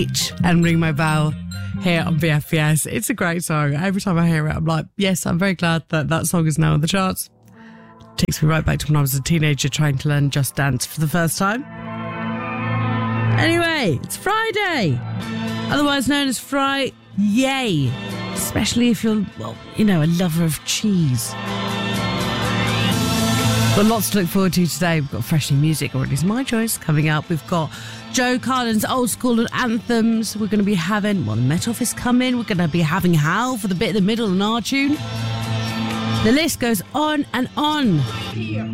And Ring My Bell here on BFBS. It's a great song. Every time I hear it, I'm like, yes, I'm very glad that song is now on the charts. Takes me right back to when I was a teenager trying to learn Just Dance for the first time. Anyway, it's Friday, otherwise known as Fry-yay, especially if you're, well, you know, a lover of cheese. Got lots to look forward to today. We've got fresh new music, or at least my choice, coming up. We've got Joe Carlin's old school anthems. We're going to be having, well, the Met Office come in. We're going to be having Hal for the bit in the middle in our tune. The list goes on and on.